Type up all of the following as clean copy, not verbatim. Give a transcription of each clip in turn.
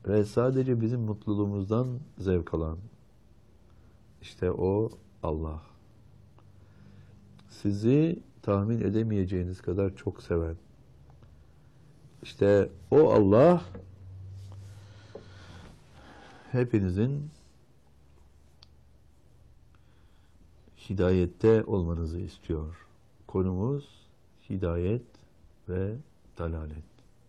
ve sadece bizim mutluluğumuzdan zevk alan, işte o Allah. Sizi tahmin edemeyeceğiniz kadar çok seven, İşte o Allah hepinizin hidayette olmanızı istiyor. Konumuz hidayet ve dalalet.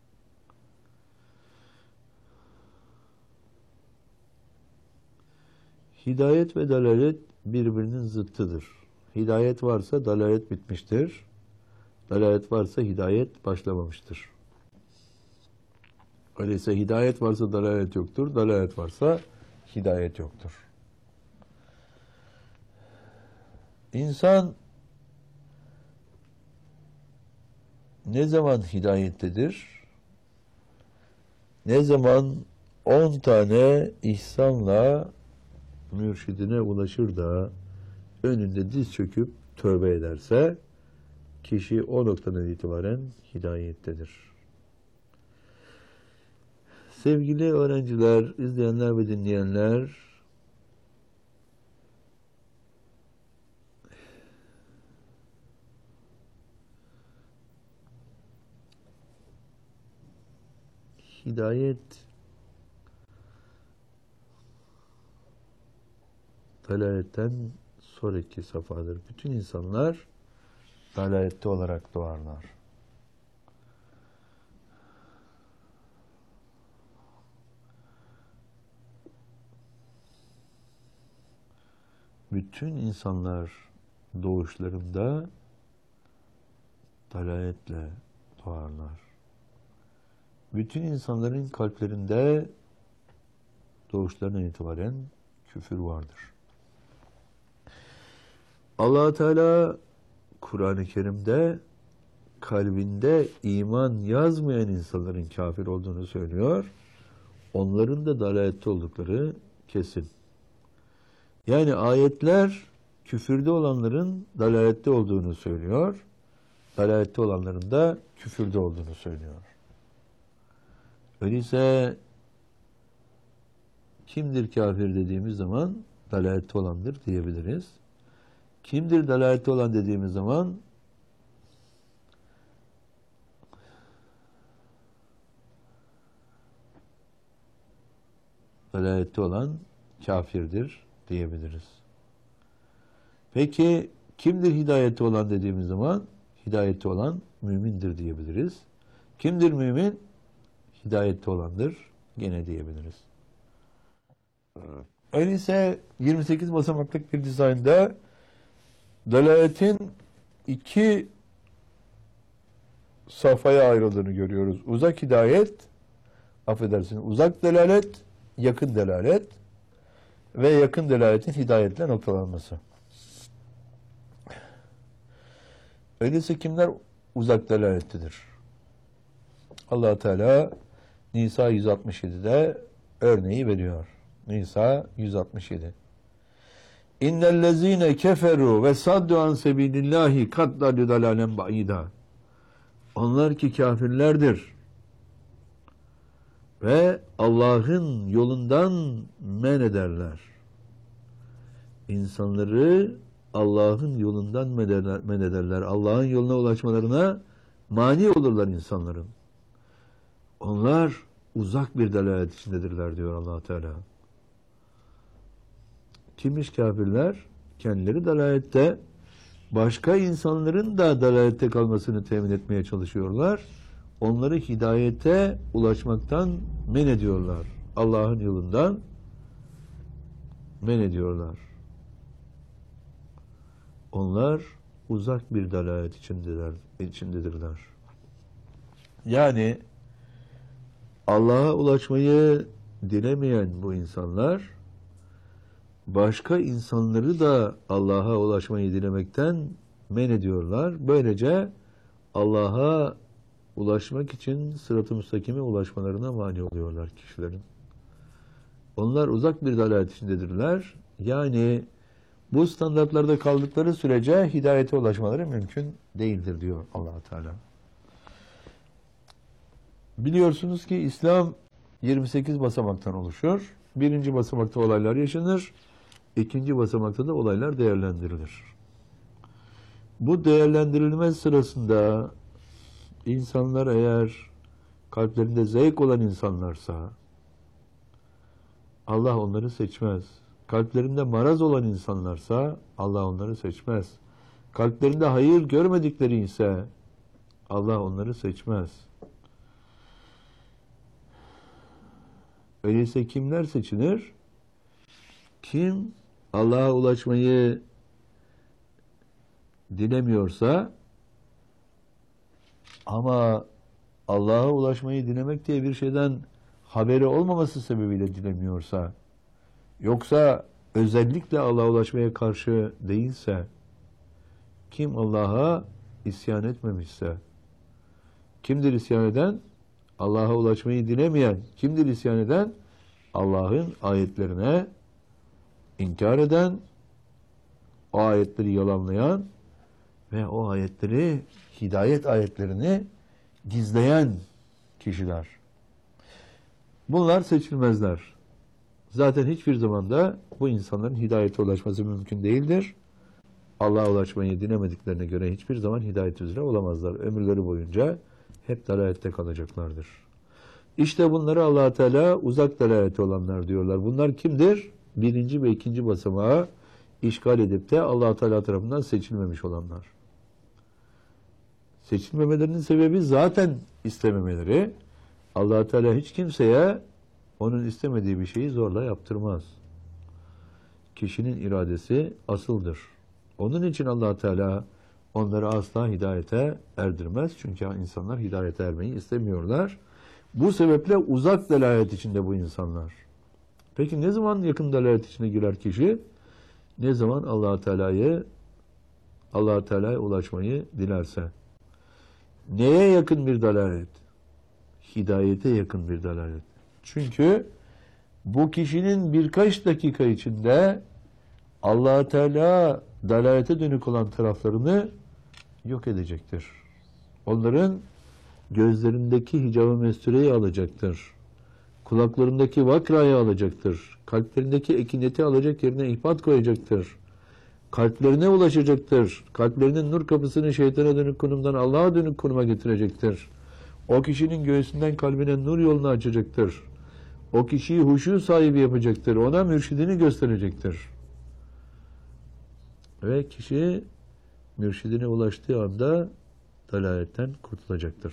Hidayet ve dalalet birbirinin zıttıdır. Hidayet varsa dalalet bitmiştir. Dalalet varsa hidayet başlamamıştır. Öyleyse hidayet varsa dalalet yoktur, dalalet varsa hidayet yoktur. İnsan ne zaman hidayettedir? Ne zaman 10 tane ihsanla mürşidine ulaşır da önünde diz çöküp tövbe ederse kişi o noktadan itibaren hidayettedir. Sevgili öğrenciler, izleyenler ve dinleyenler, hidayet dalaletten sonraki safhadır. Bütün insanlar dalalette olarak doğarlar. Bütün insanlar doğuşlarında dalaletle doğarlar. Bütün insanların kalplerinde doğuşlarından itibaren küfür vardır. Allah Teala Kur'an-ı Kerim'de kalbinde iman yazmayan insanların kafir olduğunu söylüyor. Onların da dalalette oldukları kesin. Yani ayetler küfürde olanların dalalette olduğunu söylüyor. Dalalette olanların da küfürde olduğunu söylüyor. Öyleyse kimdir kafir dediğimiz zaman dalalette olandır diyebiliriz. Kimdir dalalette olan dediğimiz zaman dalalette olan kafirdir diyebiliriz. Peki kimdir hidayette olan dediğimiz zaman hidayette olan mümindir diyebiliriz. Kimdir mümin? Hidayette olandır gene diyebiliriz. Öyleyse 28 basamaklık bir dizaynda dalaletin iki safhaya ayrıldığını görüyoruz. Uzak hidayet, affedersiniz, uzak dalalet, yakın dalalet ve yakın dalaletin hidayetle noktalanması. Öyleyse kimler uzak dalalettedir? Allah Teala Nisa 167'de örneği veriyor. Nisa 167. İnnellezîne keferu ve saddu an sebilillahi kad dallu dalalen ba'ida. Onlar ki kafirlerdir ve Allah'ın yolundan men ederler. İnsanları Allah'ın yolundan men ederler. Allah'ın yoluna ulaşmalarına mani olurlar insanların. Onlar uzak bir dalalet içindedirler diyor Allah Teala. Kimmiş kafirler? Kendileri dalalette, başka insanların da dalalette kalmasını temin etmeye çalışıyorlar. Onları hidayete ulaşmaktan men ediyorlar. Allah'ın yolundan men ediyorlar. Onlar uzak bir dalalet içindedirler. Yani Allah'a ulaşmayı dilemeyen bu insanlar başka insanları da Allah'a ulaşmayı dilemekten men ediyorlar. Böylece Allah'a ulaşmak için sırat-ı müstakime ulaşmalarına mani oluyorlar kişilerin. Onlar uzak bir dalalet içindedirler. Yani bu standartlarda kaldıkları sürece hidayete ulaşmaları mümkün değildir diyor Allah Teala. Biliyorsunuz ki İslam 28 basamaktan oluşur. Birinci basamakta olaylar yaşanır. İkinci basamakta da olaylar değerlendirilir. Bu değerlendirilme sırasında insanlar eğer kalplerinde zevk olan insanlarsa Allah onları seçmez. Kalplerinde maraz olan insanlarsa Allah onları seçmez. Kalplerinde hayır görmedikleri ise Allah onları seçmez. Öyleyse kimler seçilir? Kim Allah'a ulaşmayı dilemiyorsa ama Allah'a ulaşmayı dilemek diye bir şeyden haberi olmaması sebebiyle dilemiyorsa, yoksa özellikle Allah'a ulaşmaya karşı değilse, kim Allah'a isyan etmemişse, kimdir isyan eden? Allah'a ulaşmayı dilemeyen. Kimdir isyan eden? Allah'ın ayetlerine inkar eden, o ayetleri yalanlayan ve o ayetleri, hidayet ayetlerini gizleyen kişiler. Bunlar seçilmezler. Zaten hiçbir zamanda bu insanların hidayete ulaşması mümkün değildir. Allah'a ulaşmayı dilemediklerine göre hiçbir zaman hidayet üzere olamazlar. Ömürleri boyunca hep dalalette kalacaklardır. İşte bunları Allah Teala uzak dalalette olanlar diyorlar. Bunlar kimdir? Birinci ve ikinci basamağı işgal edip de Allah Teala tarafından seçilmemiş olanlar. Seçilmemelerinin sebebi zaten istememeleri. Allah Teala hiç kimseye onun istemediği bir şeyi zorla yaptırmaz. Kişinin iradesi asıldır. Onun için Allah Teala onları asla hidayete erdirmez. Çünkü insanlar hidayete ermeyi istemiyorlar. Bu sebeple uzak delalet içinde bu insanlar. Peki ne zaman yakın delalet içine girer kişi? Ne zaman Allah Teala'ya ulaşmayı dilerse. Neye yakın bir dalalet? Hidayete yakın bir dalalet. Çünkü bu kişinin birkaç dakika içinde Allah Teala dalalete dönük olan taraflarını yok edecektir. Onların gözlerindeki hicab-ı mestureyi alacaktır. Kulaklarındaki vakrayı alacaktır. Kalplerindeki ekineti alacak, yerine ihbat koyacaktır. Kalplerine ulaşacaktır. Kalplerinin nur kapısını şeytana dönük konumdan Allah'a dönük konuma getirecektir. O kişinin göğsünden kalbine nur yolunu açacaktır. O kişiyi huşu sahibi yapacaktır. Ona mürşidini gösterecektir. Ve kişi mürşidine ulaştığı anda dalaletten kurtulacaktır.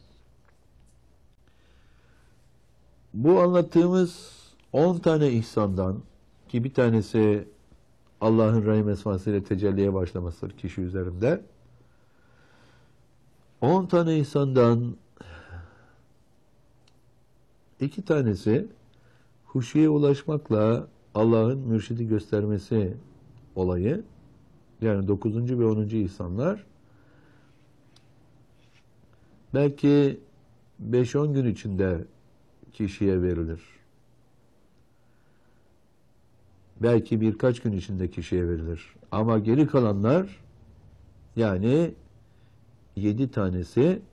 Bu anlattığımız 10 tane ihsandan, ki bir tanesi Allah'ın rahim esmasıyla tecelliye başlamasıdır kişi üzerinde. 10 tane ihsandan 2 tanesi huşuya ulaşmakla Allah'ın mürşidi göstermesi olayı. Yani 9. ve 10. ihsanlar belki 5-10 gün içinde kişiye verilir. Belki birkaç gün içinde kişiye verilir. Ama geri kalanlar, yani 7 tanesi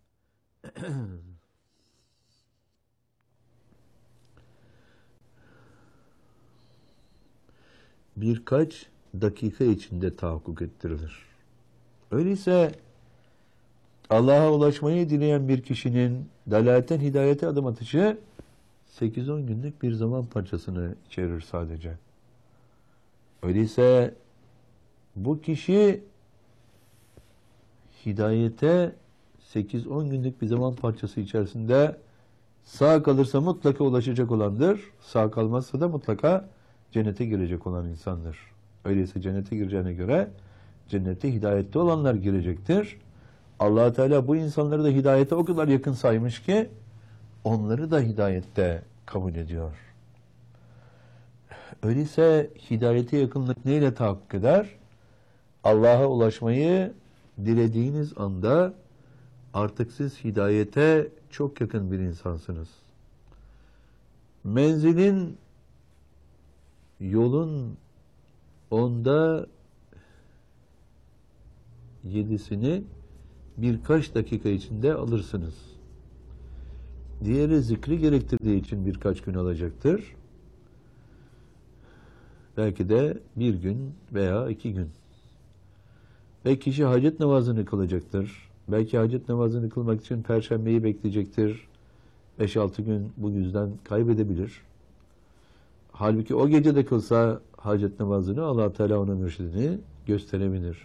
birkaç dakika içinde tahakkuk ettirilir. Öyleyse Allah'a ulaşmayı dileyen bir kişinin dalaletten hidayete adım atışı 8-10 günlük bir zaman parçasını içerir sadece. Öyleyse bu kişi hidayete 8-10 günlük bir zaman parçası içerisinde sağ kalırsa mutlaka ulaşacak olandır. Sağ kalmazsa da mutlaka cennete girecek olan insandır. Öyleyse cennete gireceğine göre cennete hidayette olanlar girecektir. Allah Teala bu insanları da hidayete o kadar yakın saymış ki onları da hidayette kabul ediyor. Öyleyse hidayete yakınlık neyle tahakkuk eder? Allah'a ulaşmayı dilediğiniz anda artık siz hidayete çok yakın bir insansınız. Menzilin, yolun 7'sini birkaç dakika içinde alırsınız. Diğeri zikri gerektirdiği için birkaç gün alacaktır. Belki de bir gün veya 2 gün. Ve kişi hacet namazını kılacaktır. Belki hacet namazını kılmak için Perşembeyi bekleyecektir. 5-6 gün bu yüzden kaybedebilir. Halbuki o gece de kılsa hacet namazını Allah Teala ona mürşidini gösterebilir.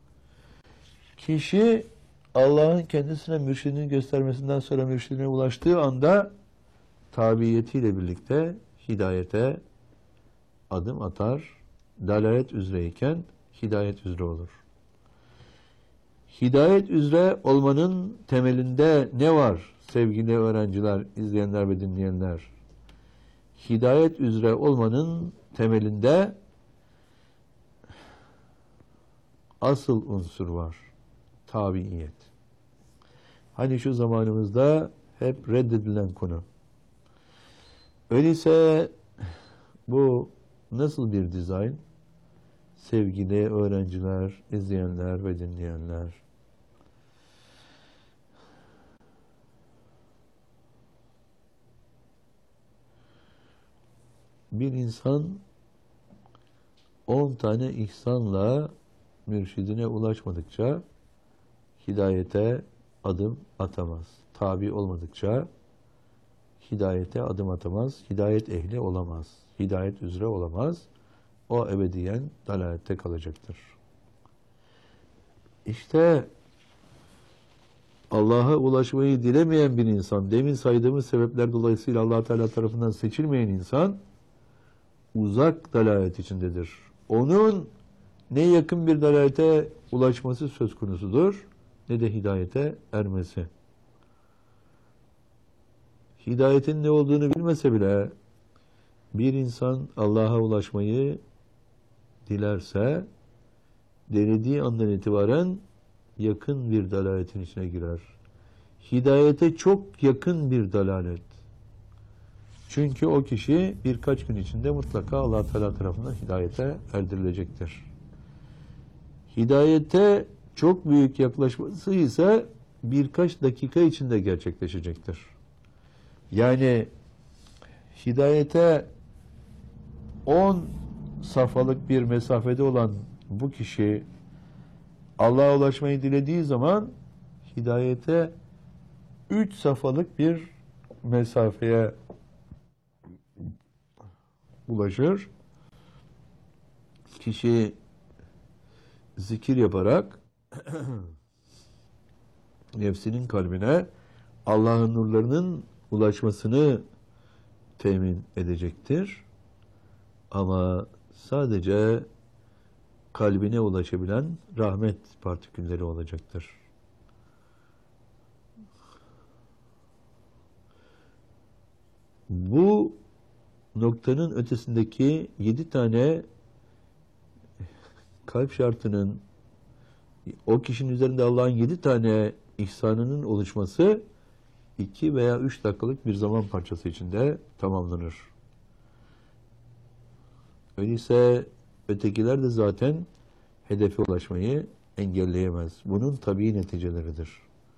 Kişi Allah'ın kendisine mürşidini göstermesinden sonra mürşidine ulaştığı anda tabiyetiyle birlikte hidayete adım atar. Dalalet üzereyken hidayet üzere olur. Hidayet üzere olmanın temelinde ne var sevgili öğrenciler, izleyenler ve dinleyenler? Hidayet üzere olmanın temelinde asıl unsur var. Tabiiyet. Hani şu zamanımızda hep reddedilen konu. Öyleyse bu nasıl bir dizayn? Sevgili öğrenciler, izleyenler ve dinleyenler. Bir insan 10 tane ihsanla mürşidine ulaşmadıkça hidayete adım atamaz. Tabi olmadıkça hidayete adım atamaz. Hidayet ehli olamaz. Hidayet üzere olamaz. O ebediyen dalalette kalacaktır. İşte Allah'a ulaşmayı dilemeyen bir insan, demin saydığımız sebepler dolayısıyla Allah Teala tarafından seçilmeyen insan uzak dalalet içindedir. Onun ne yakın bir dalalete ulaşması söz konusudur, ne de hidayete ermesi. Hidayetin ne olduğunu bilmese bile bir insan Allah'a ulaşmayı dilerse denediği andan itibaren yakın bir dalaletin içine girer. Hidayete çok yakın bir dalalet. Çünkü o kişi birkaç gün içinde mutlaka Allah Teala tarafından hidayete erdirilecektir. Hidayete çok büyük yaklaşması ise birkaç dakika içinde gerçekleşecektir. Yani hidayete 10 safhalık bir mesafede olan bu kişi Allah'a ulaşmayı dilediği zaman hidayete 3 safhalık bir mesafeye ulaşır. Kişi zikir yaparak nefsinin kalbine Allah'ın nurlarının ulaşmasını temin edecektir. Ama sadece kalbine ulaşabilen rahmet partikülleri olacaktır. Bu noktanın ötesindeki 7 tane kalp şartının, o kişinin üzerinde Allah'ın 7 tane ihsanının oluşması 2 veya 3 dakikalık bir zaman parçası içinde tamamlanır. Öyleyse ötekiler de zaten hedefe ulaşmayı engelleyemez. Bunun tabii neticeleridir.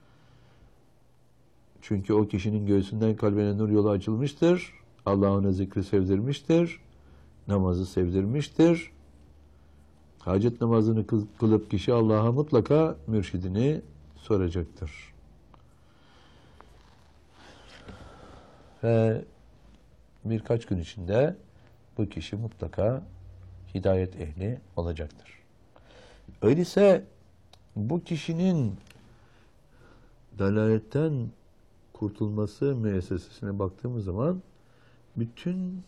Çünkü o kişinin göğsünden kalbine nur yolu açılmıştır. Allah ona zikri sevdirmiştir. Namazı sevdirmiştir. Hacet namazını kılıp kişi Allah'a mutlaka mürşidini soracaktır. Ve birkaç gün içinde bu kişi mutlaka hidayet ehli olacaktır. Öyleyse bu kişinin dalaletten kurtulması müessesesine baktığımız zaman bütün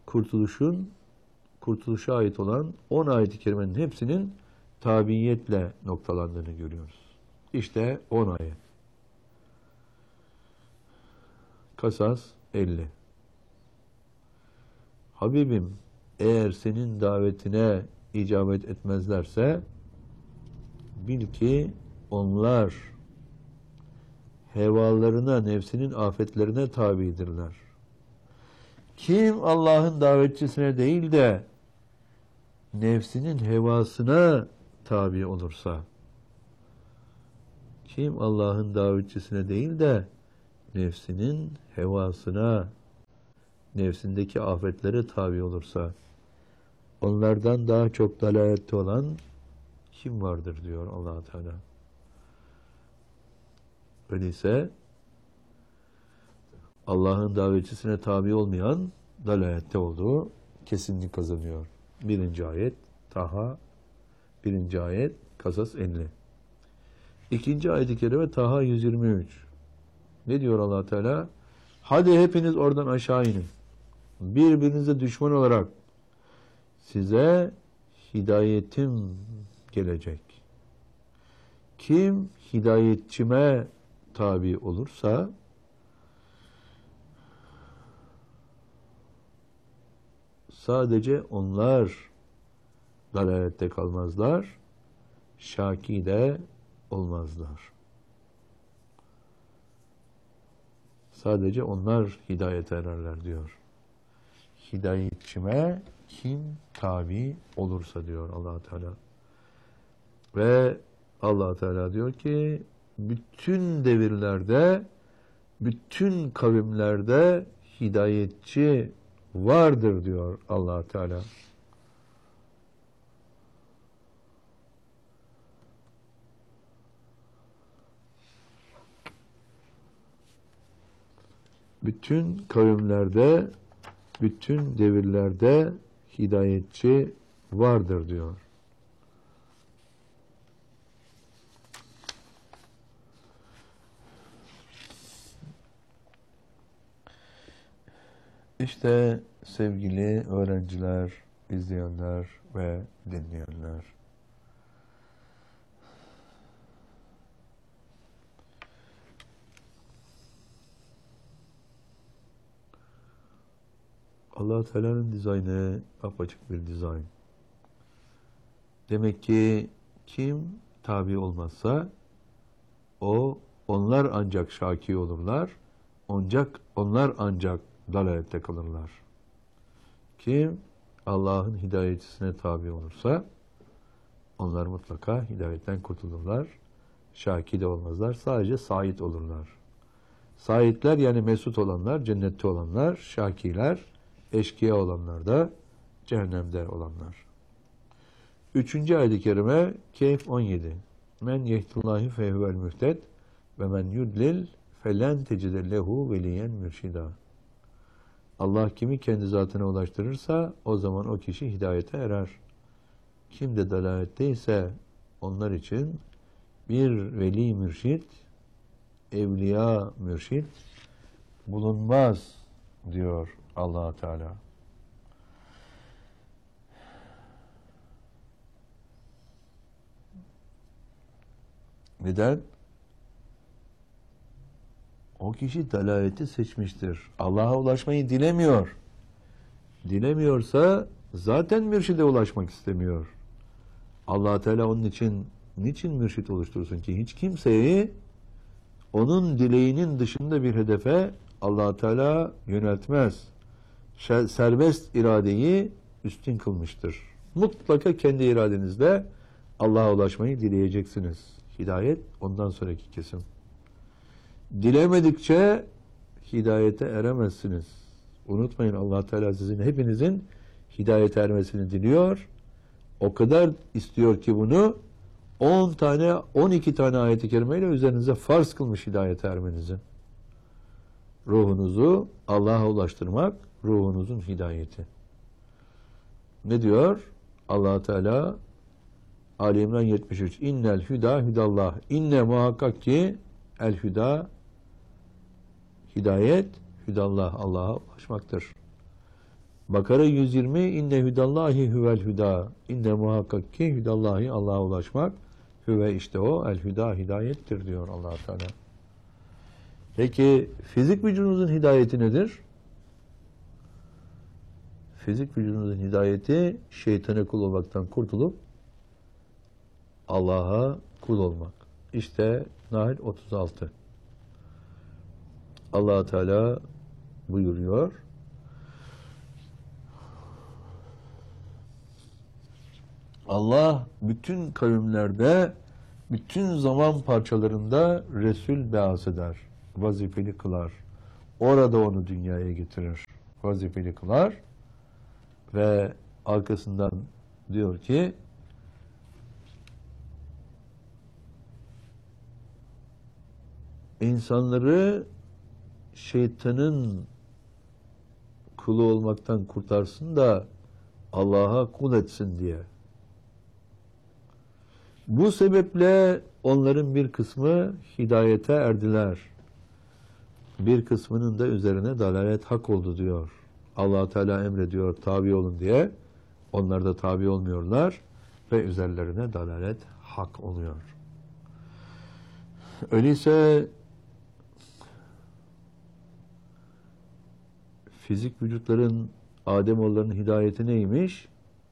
kurtuluşa ait olan 10 ayet-i kerimenin hepsinin tabiiyetle noktalandığını görüyoruz. İşte 10 ayet. Kasas 50. Habibim, eğer senin davetine icabet etmezlerse bil ki onlar hevalarına, nefsinin afetlerine tabidirler. Kim Allah'ın davetçisine değil de nefsinin hevasına tabi olursa, kim Allah'ın davetçisine değil de nefsinin hevasına, nefsindeki afetlere tabi olursa, onlardan daha çok dalalette olan kim vardır diyor Allah Teala. Öyleyse Allah'ın davetçisine tabi olmayan dalalette olduğu kesinlik kazanıyor. 1. ayet Taha, 1. ayet Kasas 50. 2. ayet-i kerime Taha 123. Ne diyor Allah Teala? Hadi hepiniz oradan aşağı inin. Birbirinize düşman olarak size hidayetim gelecek. Kim hidayetçime tabi olursa sadece onlar dalalette kalmazlar, şaki de olmazlar. Sadece onlar hidayete ererler diyor. Hidayetçime kim tabi olursa diyor Allah Teala. Ve Allah Teala diyor ki bütün devirlerde, bütün kavimlerde hidayetçi vardır diyor Allah Teala. Bütün kavimlerde, bütün devirlerde hidayetçi vardır diyor. İşte sevgili öğrenciler, izleyenler ve dinleyenler. Allah Teala'nın dizaynı apaçık bir dizayn. Demek ki kim tabi olmazsa onlar ancak şaki olurlar. Onlar ancak dalalette kalırlar. Kim Allah'ın hidayetçisine tabi olursa onlar mutlaka hidayetten kurtulurlar. Şaki de olmazlar. Sadece sait olurlar. Saitler yani mesut olanlar, cennette olanlar, şakiler, eşkıya olanlar da cehennemde olanlar. 3. ayet-i kerime Kehf 17. Men yehtullahi fehvel mühted ve men yudlil felen tecide lehu veliyen mürşida. Allah kimi kendi zatına ulaştırırsa o zaman o kişi hidayete erer. Kim de dalaletteyse onlar için bir veli mürşit, evliya mürşit bulunmaz diyor Allah Teala. Neden? O kişi dalaleti seçmiştir. Allah'a ulaşmayı dilemiyor. Dilemiyorsa zaten mürşide ulaşmak istemiyor. Allah Teala onun için niçin mürşit oluştursun ki? Hiç kimseyi onun dileğinin dışında bir hedefe Allah Teala yöneltmez. Serbest iradeyi üstün kılmıştır. Mutlaka kendi iradenizle Allah'a ulaşmayı dileyeceksiniz. Hidayet ondan sonraki kesim. Dilemedikçe hidayete eremezsiniz. Unutmayın Allah Teala sizin hepinizin hidayete ermesini diliyor. O kadar istiyor ki bunu 10 tane 12 tane ayet-i kerimeyle üzerinize farz kılmış hidayete ermenizin. Ruhunuzu Allah'a ulaştırmak ruhunuzun hidayeti. Ne diyor? Allah Teala Ali İmran 73. İnnel hüda hüdallah. İnne muhakkak ki el hüda hidayet hüdallah Allah'a ulaşmaktır. Bakara 120. İnne hüdallahi huvel hüda. İnne muhakkak ki hüdallahi Allah'a ulaşmak. Hüve işte o el hüda hidayettir diyor Allah Teala. Peki fizik vücudunuzun hidayeti nedir? Fizik vücudunuzun hidayeti şeytana kul olmaktan kurtulup Allah'a kul olmak. İşte Nahl 36. Allah Teala buyuruyor. Allah bütün kavimlerde, bütün zaman parçalarında Resul beas eder. vazifeli kılar. Orada onu dünyaya getirir. Vazifeli kılar ve arkasından diyor ki insanları şeytanın kulu olmaktan kurtarsın da Allah'a kul etsin diye. Bu sebeple onların bir kısmı hidayete erdiler. Bir kısmının da üzerine dalalet hak oldu diyor. Allah Teala emrediyor tabi olun diye. Onlar da tabi olmuyorlar ve üzerlerine dalalet hak oluyor. Öyleyse fizik vücutların Ademoğullarının hidayeti neymiş?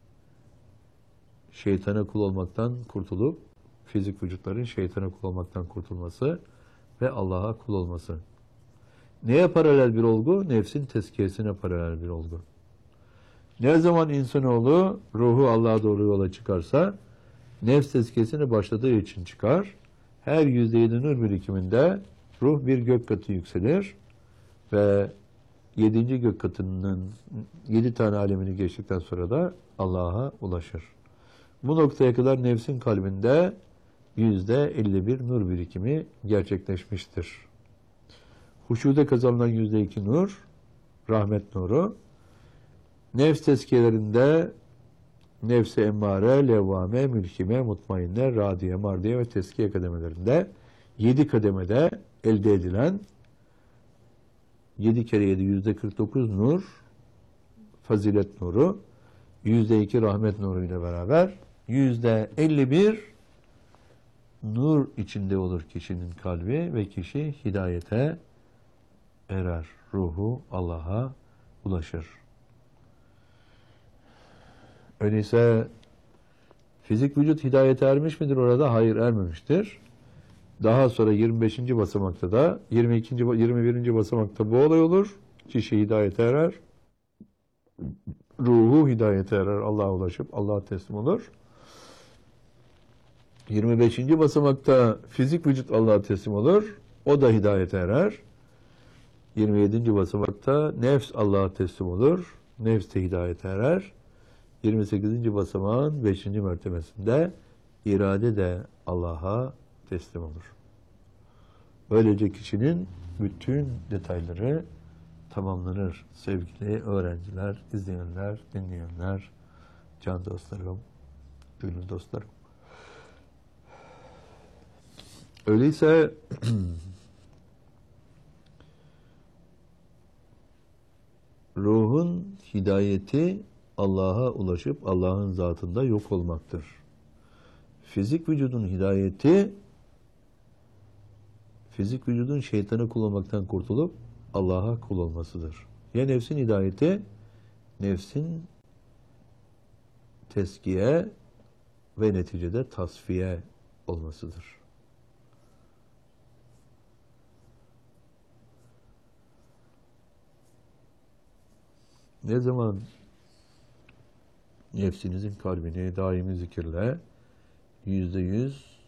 Şeytana kul olmaktan kurtulup fizik vücutların şeytana kul olmaktan kurtulması ve Allah'a kul olması. Neye paralel bir olgu? Nefsin tezkiyesine paralel bir olgu. Ne zaman insanoğlu ruhu Allah'a doğru yola çıkarsa nefs tezkiyesine başladığı için çıkar. Her %7 nur birikiminde ruh bir gök katı yükselir ve 7. gök katının 7 tane alemini geçtikten sonra da Allah'a ulaşır. Bu noktaya kadar nefsin kalbinde %51 nur birikimi gerçekleşmiştir. Huşuda kazanılan %2 nur, rahmet nuru, nefs tezkiyelerinde nefs-i emmare, levvame, mülkime, mutmainne, radiye, mardiye ve tezkiye kademelerinde 7 kademede elde edilen 7 kere 7 %49 nur, fazilet nuru, %2 rahmet nuru ile beraber %51 nur içinde olur kişinin kalbi ve kişi hidayete erer. Ruhu Allah'a ulaşır. Öyleyse fizik vücut hidayete ermiş midir orada? Hayır, ermemiştir. Daha sonra 25. basamakta da 21. basamakta bu olay olur. Kişi hidayete erer. Ruhu hidayete erer. Allah'a ulaşıp Allah'a teslim olur. 25. basamakta fizik vücut Allah'a teslim olur. O da hidayete erer. 27. basamakta nefs Allah'a teslim olur. Nefs de hidayete erer. 28. basamağın 5. mertebesinde irade de Allah'a teslim olur. Böylece kişinin bütün detayları tamamlanır. Sevgili öğrenciler, izleyenler, dinleyenler, can dostlarım, gönül dostlarım. Öyleyse ruhun hidayeti Allah'a ulaşıp Allah'ın zatında yok olmaktır. Fizik vücudun hidayeti fizik vücudun şeytana kul olmaktan kurtulup Allah'a kul olmasıdır. Ya nefsin hidayeti nefsin teskiye ve neticede tasfiye olmasıdır. Ne zaman nefsinizin kalbini daimi zikirle %100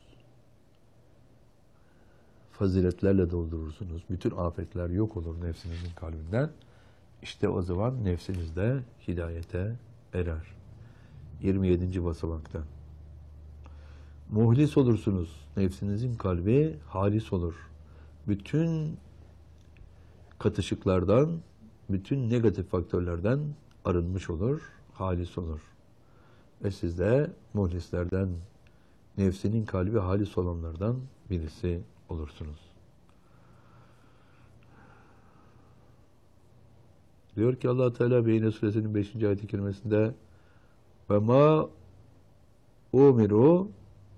faziletlerle doldurursunuz. Bütün afetler yok olur nefsinizin kalbinden. İşte o zaman nefsiniz de hidayete erer. 27. basamakta. Muhlis olursunuz. Nefsinizin kalbi halis olur. Bütün katışıklardan, bütün negatif faktörlerden arınmış olur, halis olur. Ve siz de muhlislerden, nefsinin kalbi halis olanlardan birisi olursunuz. Diyor ki Allah Teala Beyne Suresinin 5. ayet-i kerimesinde ve ma umiru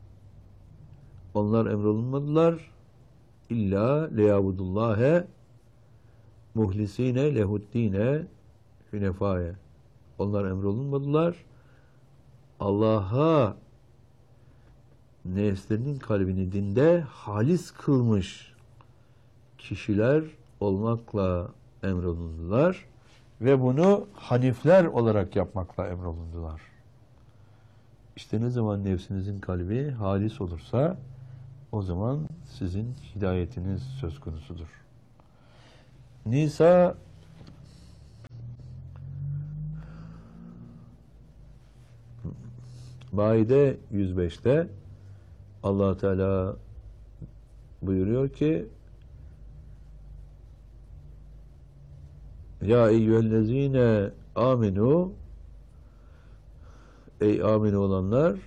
onlar emrolunmadılar illa liyabudullâhe muhlisine lehuddine hünefaye. Onlar emrolunmadılar Allah'a nefslerinin kalbini dinde halis kılmış kişiler olmakla emrolundular ve bunu hanifler olarak yapmakla emrolundular. İşte ne zaman nefsinizin kalbi halis olursa o zaman sizin hidayetiniz söz konusudur. Nisa Maide 105'te Allah Teala buyuruyor ki Ya eyyühellezine aminu, ey amin olanlar,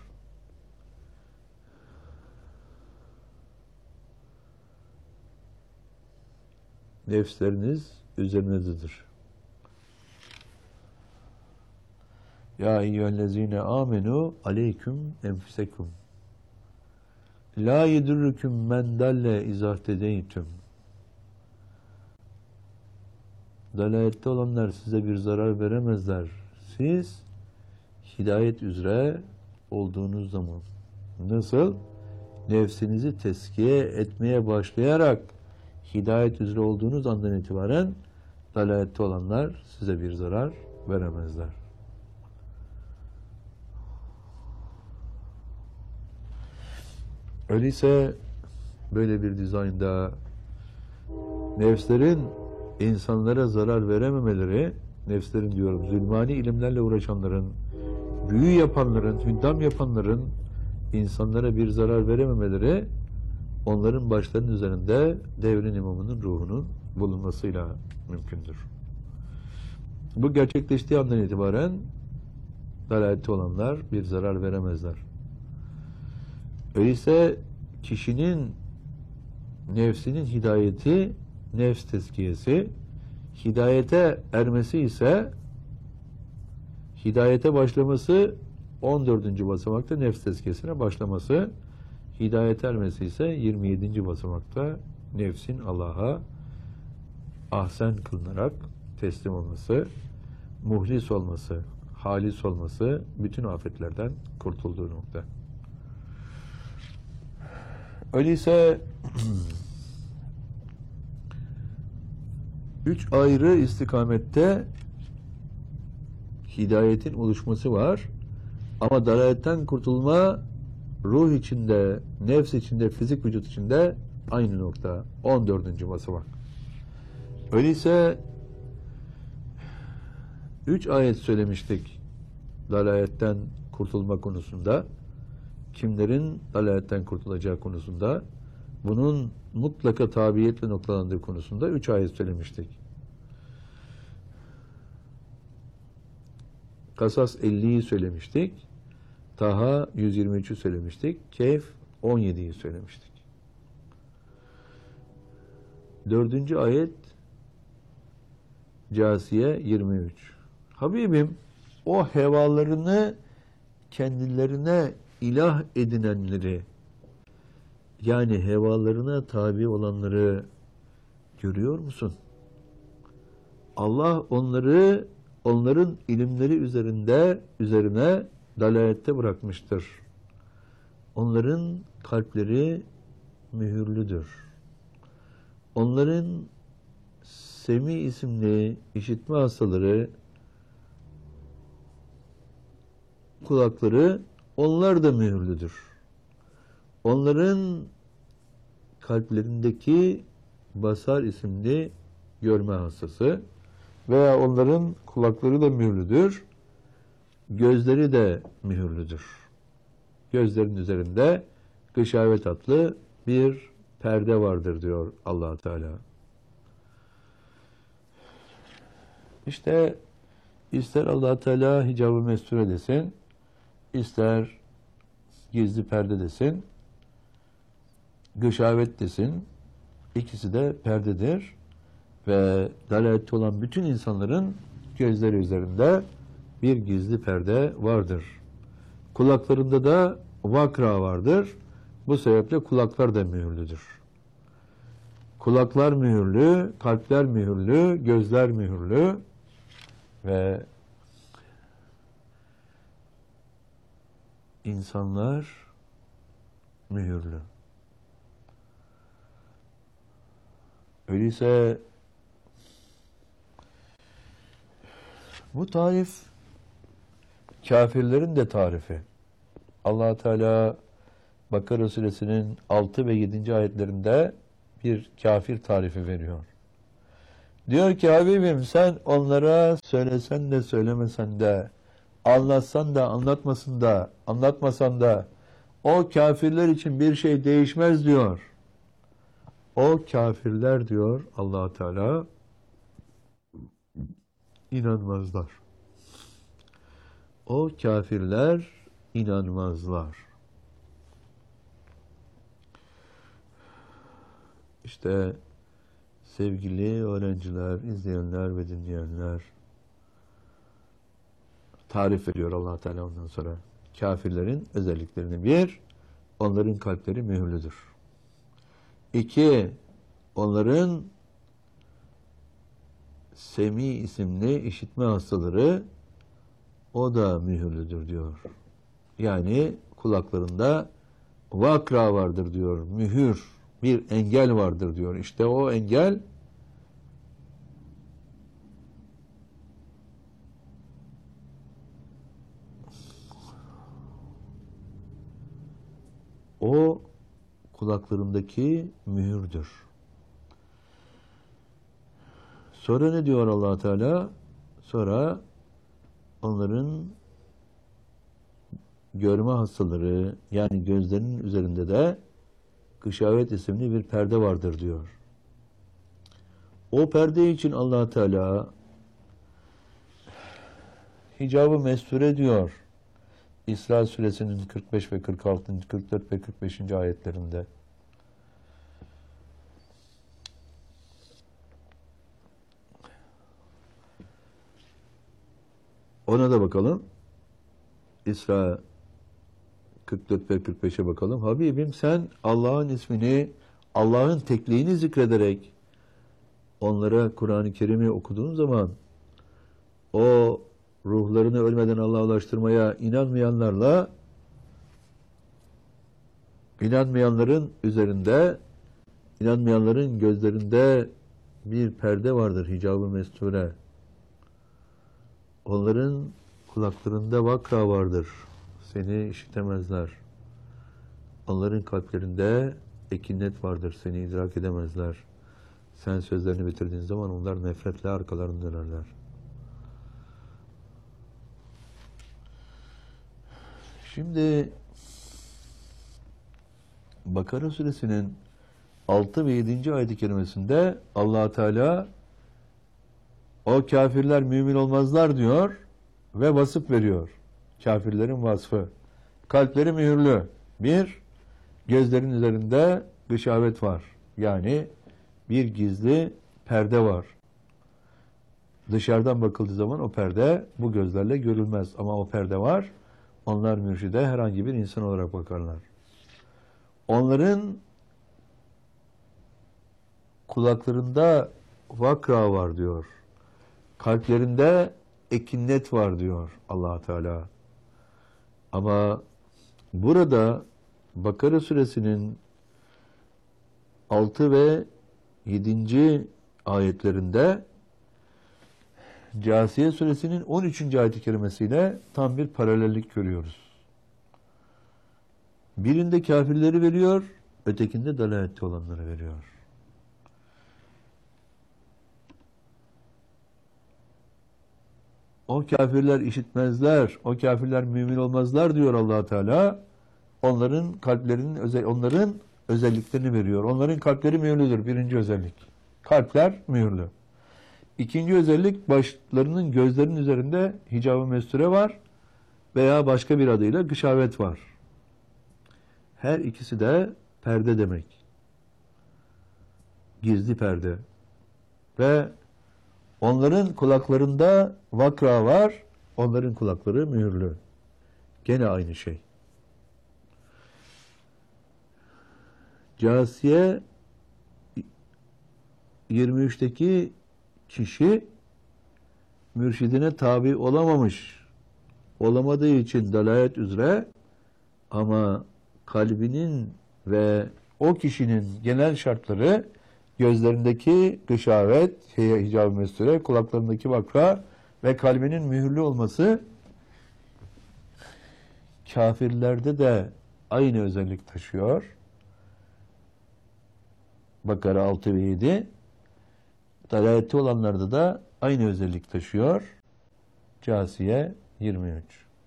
nefsleriniz üzerinizdedir. Ya eyyühellezine aminu aleyküm enfusekum la yedurrukum men dalle izahtedeytüm. Dalalette olanlar size bir zarar veremezler. Siz hidayet üzere olduğunuz zaman. Nasıl? Nefsinizi tezkiye etmeye başlayarak hidayet üzere olduğunuz andan itibaren dalalette olanlar size bir zarar veremezler. Öyleyse böyle bir dizaynda nefslerin insanlara zarar verememeleri, nefslerin diyorum zulmani ilimlerle uğraşanların, büyü yapanların, hüddam yapanların insanlara bir zarar verememeleri, onların başlarının üzerinde devrin imamının ruhunun bulunmasıyla mümkündür. Bu gerçekleştiği andan itibaren dalalette olanlar bir zarar veremezler. Öyleyse kişinin nefsinin hidayeti, nefs tezkiyesi, hidayete ermesi ise, hidayete başlaması 14. basamakta nefs tezkiyesine başlaması, hidayete ermesi ise 27. basamakta nefsin Allah'a ahsen kılınarak teslim olması, muhlis olması, halis olması, bütün afetlerden kurtulduğu nokta. Öyleyse 3 ayrı istikamette hidayetin oluşması var. Ama dalaletten kurtulma ruh içinde, nefs içinde, fizik vücut içinde aynı nokta. 14. basamak. Öyleyse 3 ayet söylemiştik dalaletten kurtulma konusunda. Kimlerin dalaletten kurtulacağı konusunda, bunun mutlaka tabiiyetle noktalandığı konusunda 3 ayet söylemiştik. Kasas 50'yi söylemiştik. Taha 123'ü söylemiştik. Kehf 17'yi söylemiştik. 4. ayet Câsiye 23. Habibim, o hevalarını kendilerine ilah edinenleri, yani hevalarına tabi olanları görüyor musun? Allah onları, onların ilimleri üzerine dalalette bırakmıştır. Onların kalpleri mühürlüdür. Onların Semi isimli işitme hastaları, kulakları, onlar da mühürlüdür. Onların kalplerindeki basar isimli görme hastası veya onların kulakları da mühürlüdür, gözleri de mühürlüdür. Gözlerin üzerinde gışavet adlı bir perde vardır diyor Allah Teala. İşte ister Allah Teala hicab-ı mesture desin, ister gizli perde desin, gışavet desin, ikisi de perdedir ve dalalette olan bütün insanların gözleri üzerinde bir gizli perde vardır. Kulaklarında da vakra vardır. Bu sebeple kulaklar da mühürlüdür. Kulaklar mühürlü, kalpler mühürlü, gözler mühürlü ve insanlar mühürlü. Öyleyse bu tarif kafirlerin de tarifi. Allah Teala Bakara suresinin 6 ve 7. ayetlerinde bir kafir tarifi veriyor. Diyor ki Habibim sen onlara söylesen de söylemesen de, anlatsan da anlatmasan da o kafirler için bir şey değişmez diyor. O kafirler diyor Allah Teala inanmazlar. O kafirler inanmazlar. İşte sevgili öğrenciler, izleyenler ve dinleyenler, tarif ediyor Allah Teala ondan sonra. Kafirlerin özelliklerini: bir, onların kalpleri mühürlüdür. İki, onların semi isimli işitme hastaları, o da mühürlüdür diyor. Yani kulaklarında vakra vardır diyor. Mühür, bir engel vardır diyor. İşte o engel o kulaklarındaki mühürdür. Sonra ne diyor Allah Teala? Sonra onların görme hastaları, yani gözlerinin üzerinde de gışavet isimli bir perde vardır diyor. O perde için Allah Teala hicab-ı mesture diyor. İsra suresinin 45 ve 46. 44 ve 45. ayetlerinde. Ona da bakalım. İsra 44 ve 45'e bakalım. Habibim sen Allah'ın ismini, Allah'ın tekliğini zikrederek onlara Kur'an-ı Kerim'i okuduğun zaman o ruhlarını ölmeden Allah'a ulaştırmaya inanmayanlarla inanmayanların üzerinde, inanmayanların gözlerinde bir perde vardır, hicab-ı mesture. Onların kulaklarında vakra vardır. Seni işitemezler. Onların kalplerinde ekinnet vardır. Seni idrak edemezler. Sen sözlerini bitirdiğin zaman onlar nefretle arkalarını dönerler. Şimdi Bakara suresinin 6 ve 7. ayet-i kerimesinde Allah Teala o kafirler mümin olmazlar diyor ve vasıf veriyor. Kafirlerin vasfı. Kalpleri mühürlü. Bir, gözlerin üzerinde gışavet var. Yani bir gizli perde var. Dışarıdan bakıldığı zaman o perde bu gözlerle görülmez. Ama o perde var. Onlar mürşide herhangi bir insan olarak bakarlar. Onların kulaklarında vakra var diyor. Kalplerinde ekinnet var diyor Allah Teala. Ama burada Bakara suresinin 6 ve 7. ayetlerinde Câsiye suresinin 13. ayet-i kerimesiyle tam bir paralellik görüyoruz. Birinde kafirleri veriyor, ötekinde dalalette olanları veriyor. O kafirler işitmezler, o kafirler mümin olmazlar diyor Allah Teala. Onların kalplerinin onların özelliklerini veriyor. Onların kalpleri mühürlüdür. Birinci özellik. Kalpler mühürlü. İkinci özellik, başlarının, gözlerinin üzerinde hicab-ı mesture var veya başka bir adıyla gışavet var. Her ikisi de perde demek. Gizli perde. Ve onların kulaklarında vakra var, onların kulakları mühürlü. Gene aynı şey. Câsiye 23'teki kişi mürşidine tabi olamamış. Olamadığı için dalalet üzere, ama kalbinin ve o kişinin genel şartları gözlerindeki gışavet, hicab-ı mesture, kulaklarındaki vakra ve kalbinin mühürlü olması kafirlerde de aynı özellik taşıyor. Bakara 6 ve 7. Dalalette olanlarda da aynı özellik taşıyor. Câsiye 23.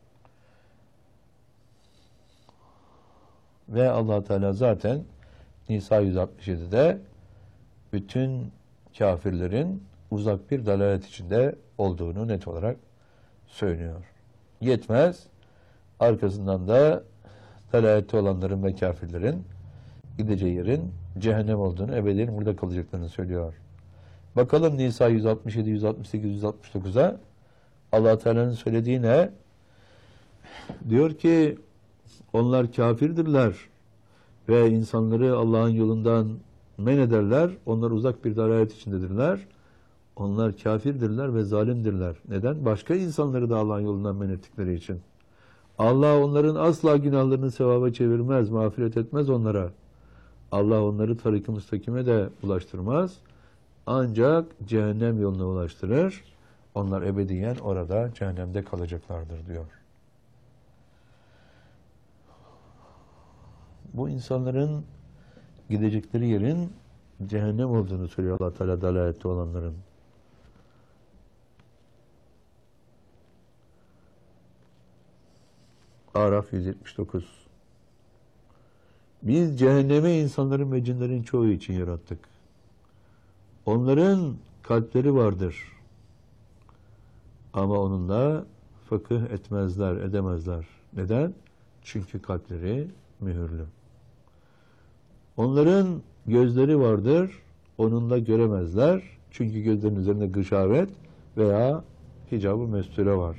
Ve Allah Teala zaten Nisa 167'de bütün kafirlerin uzak bir dalalet içinde olduğunu net olarak söylüyor. Yetmez. Arkasından da dalalette olanların ve kafirlerin gideceği yerin cehennem olduğunu, ebediyen burada kalacaklarını söylüyor. Bakalım Nisa 167, 168, 169'a Allah Teala'nın söylediği ne? Diyor ki onlar kafirdirler ve insanları Allah'ın yolundan men ederler. Onlar uzak bir dalalet içindedirler. Onlar kafirdirler ve zalimdirler. Neden? Başka insanları da Allah'ın yolundan men ettikleri için. Allah onların asla günahlarını sevaba çevirmez, mağfiret etmez onlara. Allah onları tarik-i müstakime de ulaştırmaz. Ancak cehennem yoluna ulaştırır. Onlar ebediyen orada cehennemde kalacaklardır diyor. Bu insanların gidecekleri yerin cehennem olduğunu söylüyor Allah Teala dalalette olanların. Araf 179. Biz cehennemi insanların ve cinlerin çoğu için yarattık. Onların kalpleri vardır. Ama onunla fıkıh etmezler, edemezler. Neden? Çünkü kalpleri mühürlü. Onların gözleri vardır. Onunla göremezler. Çünkü gözlerin üzerinde gışavet veya hicab-ı mesture var.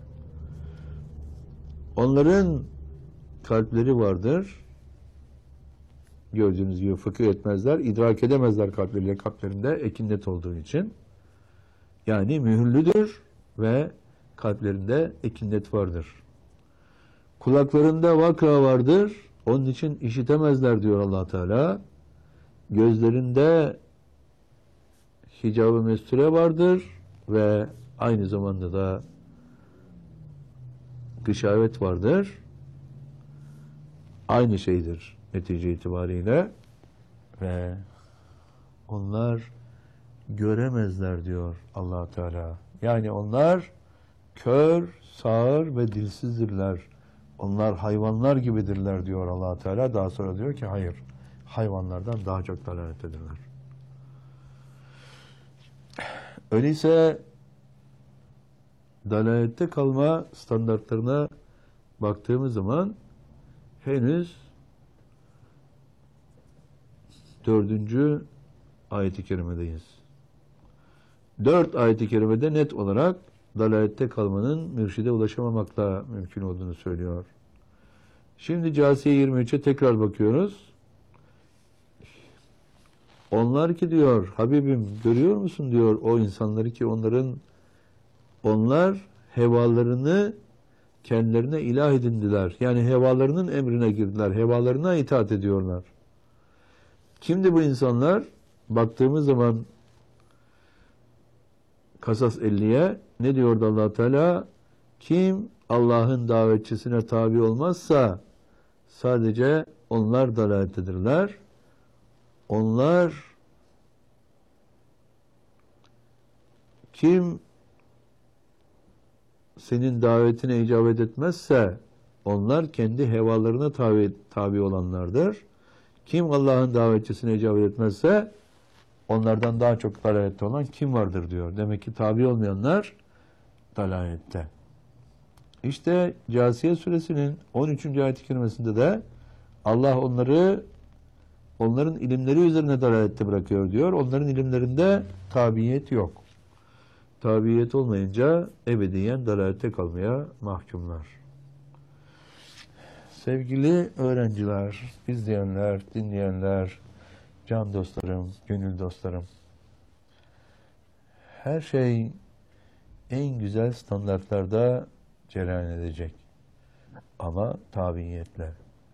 Onların kalpleri vardır. Gördüğünüz gibi fıkıh etmezler, idrak edemezler kalpleriyle, kalplerinde ekinnet olduğu için. Yani mühürlüdür ve kalplerinde ekinnet vardır. Kulaklarında vakra vardır, onun için işitemezler diyor Allah Teala. Gözlerinde hicab-ı mesture vardır ve aynı zamanda da gışavet vardır. Aynı şeydir netice itibariyle ve onlar göremezler diyor Allah Teala. Yani onlar kör, sağır ve dilsizdirler. Onlar hayvanlar gibidirler diyor Allah Teala. Daha sonra diyor ki hayır, hayvanlardan daha çok dalalettedirler. Öyleyse dalalette kalma standartlarına baktığımız zaman henüz 4. ayet-i kerimedeyiz. 4 ayet-i kerimede net olarak dalalette kalmanın mürşide ulaşamamakla mümkün olduğunu söylüyor. Şimdi Câsiye 23'e tekrar bakıyoruz. Onlar ki diyor, Habibim görüyor musun diyor o insanları ki onlar hevalarını kendilerine ilah edindiler. Yani hevalarının emrine girdiler. Hevalarına itaat ediyorlar. Kimdi bu insanlar? Baktığımız zaman Kasas 50'ye ne diyordu Allah Teala? Kim Allah'ın davetçisine tabi olmazsa sadece onlar dalalettedirler. Onlar kim senin davetine icabet etmezse onlar kendi hevalarına tabi olanlardır. Kim Allah'ın davetçisine icabet etmezse onlardan daha çok dalalette olan kim vardır diyor. Demek ki tabi olmayanlar dalalette. İşte Câsiye suresinin 13. ayet-i kerimesinde de Allah onların ilimleri üzerine dalalette bırakıyor diyor. Onların ilimlerinde tabiyet yok. Tabiyet olmayınca ebediyen dalalette kalmaya mahkumlar. Sevgili öğrenciler, izleyenler, dinleyenler, can dostlarım, gönül dostlarım. Her şey en güzel standartlarda cereyan edecek. Ama tabiiyetle.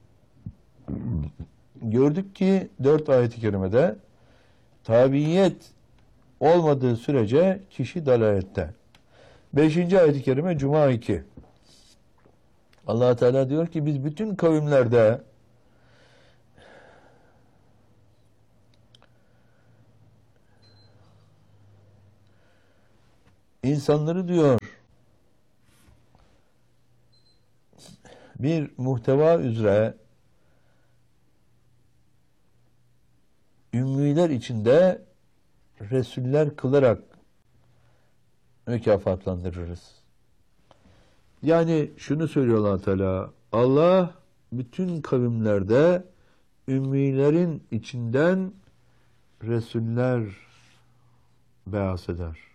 Gördük ki 4 ayet-i kerimede tabiiyet olmadığı sürece kişi dalalette. 5. ayet-i kerime Cuma 2. Allah Teala diyor ki biz bütün kavimlerde insanları diyor bir muhteva üzere ümmiler içinde Resuller kılarak mükafatlandırırız. Yani şunu söylüyor Allah Teala, Allah bütün kavimlerde ümmilerin içinden Resuller beas eder.